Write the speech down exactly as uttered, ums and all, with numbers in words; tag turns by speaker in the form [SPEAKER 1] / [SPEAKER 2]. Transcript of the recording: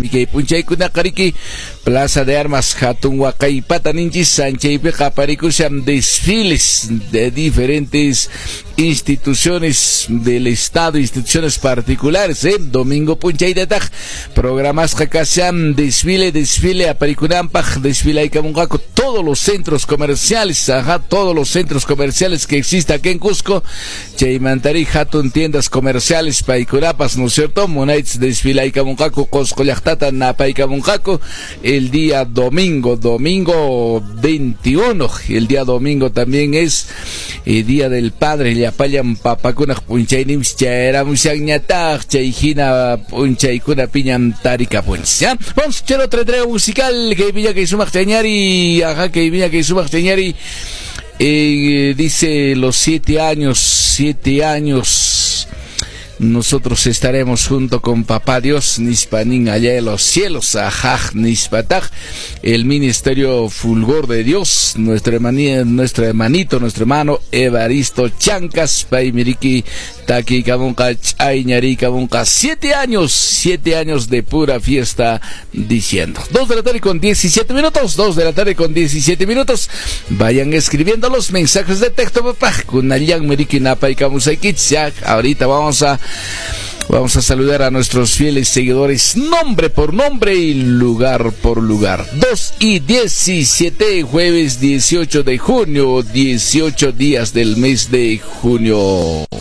[SPEAKER 1] Mikay punchaykuna kariki Plaza de Armas Hatun Huacaypata ninchis Sanchaypi qaparikusham desfiles de diferentes instituciones del Estado, instituciones particulares, ¿eh? Domingo punchaytataq programas qakasham desfile, desfile aparikunampaq, desfile aykamunqaku todos los centros comerciales, ajá, todos los centros comerciales que existen aquí en Cusco, chaymantari hatun tiendas comerciales paikunapas, ¿no es cierto? Munaitz desfile aykamunqaku Qosqollaqtata napaykamunqaku el día domingo, domingo veintiuno, el día domingo también es el día del padre, llapayan papakunaq punchaynimis chayramushañataq chayhina punchaykuna piñan tarikapunis, ¿ya? Vamos a escuchar otra entrega musical que viña que sumaq chañari, ajá, que viña que sumaq chañari, eh, dice los siete años, siete años nosotros estaremos junto con Papá Dios, Nispanin allá en los cielos, ajaj, Nispataj, el ministerio Fulgor de Dios, nuestro hermanito, nuestro hermanito, nuestro hermano Evaristo Chancas, Paimiriki, Taki Kabunka, Chayñari Kabunka, siete años, siete años de pura fiesta diciendo. Dos de la tarde con diecisiete minutos, dos de la tarde con diecisiete minutos, vayan escribiendo los mensajes de texto, papá, con Alian Miriki Napay Kamusaikitsiak, ahorita vamos a Vamos a saludar a nuestros fieles seguidores nombre por nombre y lugar por lugar. dos y diecisiete, jueves dieciocho de junio, dieciocho días del mes de junio.